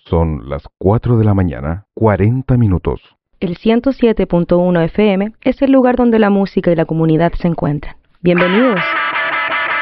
Son las 4 de la mañana, 40 minutos. El 107.1 FM es el lugar donde la música y la comunidad se encuentran. Bienvenidos.